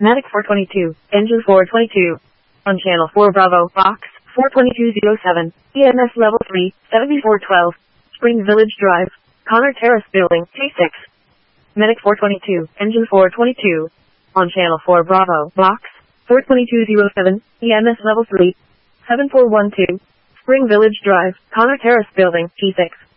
Medic 422, Engine 422. On Channel 4 Bravo, Box 42207, EMS Level 3, 7412. Spring Village Drive, Connor Terrace Building, T6. Medic 422, Engine 422. On Channel 4 Bravo, Box 42207, EMS Level 3, 7412. Spring Village Drive, Connor Terrace Building, T6.